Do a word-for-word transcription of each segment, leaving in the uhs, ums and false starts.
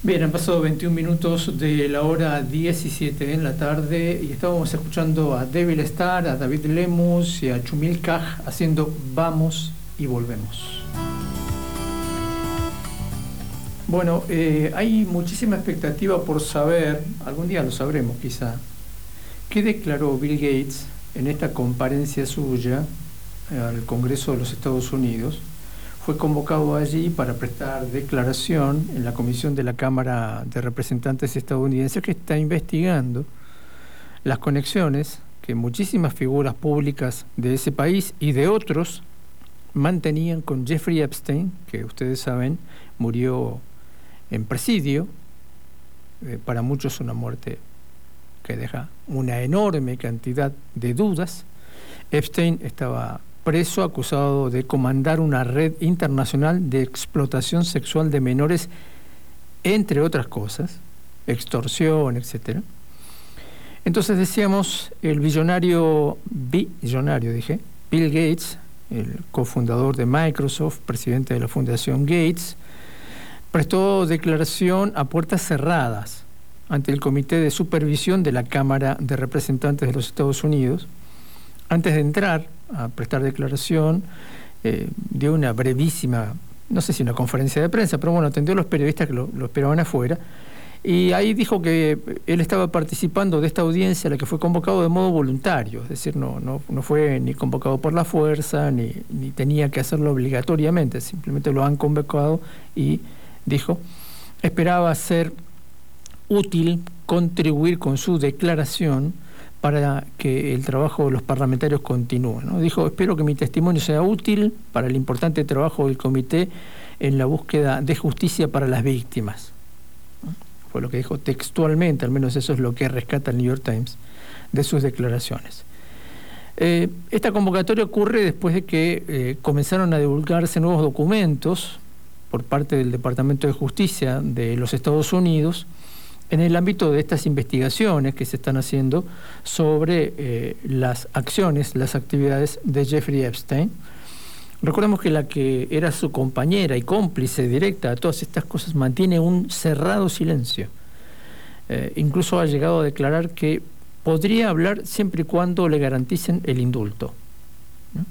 Bien, han pasado veintiún minutos de la hora diecisiete en la tarde y estábamos escuchando a Devil Star, a David Lemus y a Chumil Kaj haciendo Vamos y Volvemos. Bueno, eh, hay muchísima expectativa por saber, algún día lo sabremos quizá, qué declaró Bill Gates en esta comparecencia suya al Congreso de los Estados Unidos. Fue convocado allí para prestar declaración en la comisión de la Cámara de Representantes estadounidense que está investigando las conexiones que muchísimas figuras públicas de ese país y de otros mantenían con Jeffrey Epstein, que ustedes saben murió en presidio, eh, para muchos una muerte que deja una enorme cantidad de dudas. Epstein estaba preso acusado de comandar una red internacional de explotación sexual de menores, entre otras cosas, extorsión, etcétera. Entonces decíamos, el billonario, billonario dije, Bill Gates, el cofundador de Microsoft, presidente de la Fundación Gates, prestó declaración a puertas cerradas ante el Comité de Supervisión de la Cámara de Representantes de los Estados Unidos. Antes de entrar a prestar declaración, eh, dio una brevísima, no sé si una conferencia de prensa, pero bueno, atendió a los periodistas que lo, lo esperaban afuera, y ahí dijo que él estaba participando de esta audiencia a la que fue convocado de modo voluntario, es decir, no, no, no fue ni convocado por la fuerza, ni, ni tenía que hacerlo obligatoriamente, simplemente lo han convocado y dijo, esperaba ser útil, contribuir con su declaración para que el trabajo de los parlamentarios continúe, ¿no? Dijo, espero que mi testimonio sea útil para el importante trabajo del comité en la búsqueda de justicia para las víctimas. Fue lo que dijo textualmente, al menos eso es lo que rescata el New York Times de sus declaraciones. Eh, esta convocatoria ocurre después de que eh, comenzaron a divulgarse nuevos documentos por parte del Departamento de Justicia de los Estados Unidos en el ámbito de estas investigaciones que se están haciendo sobre eh, las acciones, las actividades de Jeffrey Epstein. Recordemos que la que era su compañera y cómplice directa a todas estas cosas mantiene un cerrado silencio. Eh, incluso ha llegado a declarar que podría hablar siempre y cuando le garanticen el indulto. ¿No?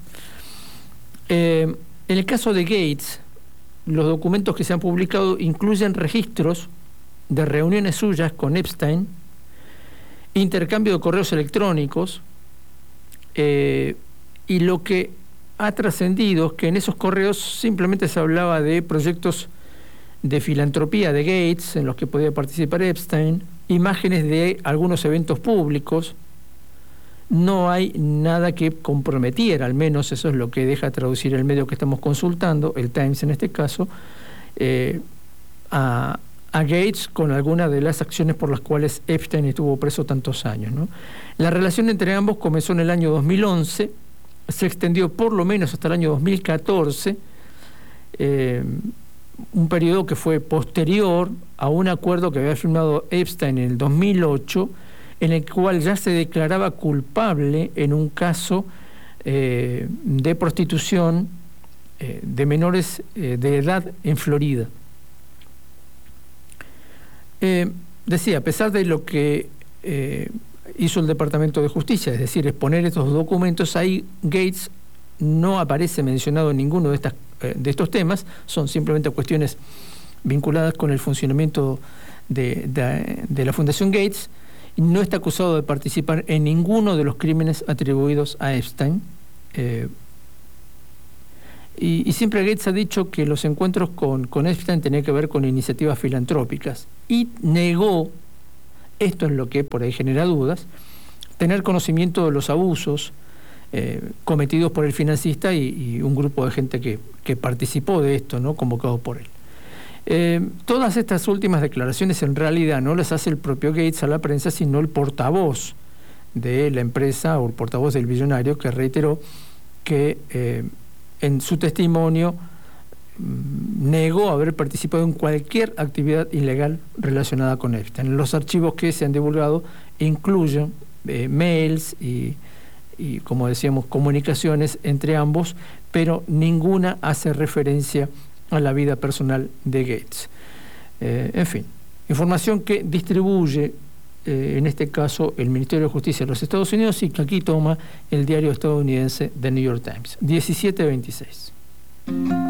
Eh, en el caso de Gates, los documentos que se han publicado incluyen registros de reuniones suyas con Epstein, intercambio de correos electrónicos, eh, y lo que ha trascendido es que en esos correos simplemente se hablaba de proyectos de filantropía de Gates en los que podía participar Epstein, imágenes de algunos eventos públicos. No hay nada que comprometiera, al menos eso es lo que deja traducir el medio que estamos consultando, el Times en este caso, eh, a a Gates con alguna de las acciones por las cuales Epstein estuvo preso tantos años, ¿no? La relación entre ambos comenzó en el año dos mil once, se extendió por lo menos hasta el año dos mil catorce, eh, un periodo que fue posterior a un acuerdo que había firmado Epstein en el dos mil ocho, en el cual ya se declaraba culpable en un caso eh, de prostitución eh, de menores eh, de edad en Florida. Eh, decía, a pesar de lo que eh, hizo el Departamento de Justicia, es decir, exponer estos documentos, ahí Gates no aparece mencionado en ninguno de, estas, eh, de estos temas, son simplemente cuestiones vinculadas con el funcionamiento de, de, de la Fundación Gates, y no está acusado de participar en ninguno de los crímenes atribuidos a Epstein. Eh, Y, y siempre Gates ha dicho que los encuentros con, con Epstein tenían que ver con iniciativas filantrópicas y negó, esto es lo que por ahí genera dudas, tener conocimiento de los abusos eh, cometidos por el financista y, y un grupo de gente que, que participó de esto, ¿no?, convocado por él. Eh, todas estas últimas declaraciones en realidad no las hace el propio Gates a la prensa, sino el portavoz de la empresa o el portavoz del billonario, que reiteró que eh, en su testimonio negó haber participado en cualquier actividad ilegal relacionada con Epstein. Los archivos que se han divulgado incluyen eh, mails y, y, como decíamos, comunicaciones entre ambos, pero ninguna hace referencia a la vida personal de Gates. Eh, en fin, Información que distribuye, eh, en este caso, el Ministerio de Justicia de los Estados Unidos y que aquí toma el diario estadounidense The New York Times. diecisiete veintiséis.